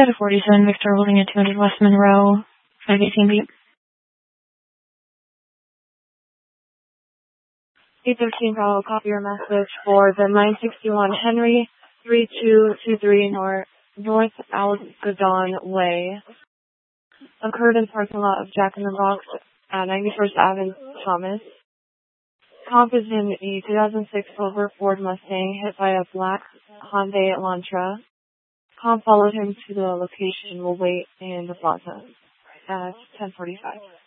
Data 47, Victor holding at 200 West Monroe, 518 beep. 813 Bravo, copy your message for the 961 Henry 3223 North Algodon Way. Occurred in parking lot of Jack in the Box at 91st Avenue, Thomas. Comp is in a 2006 silver Ford Mustang hit by a black Hyundai Elantra. Comp followed him to the location. Will wait in the plaza at 10:45.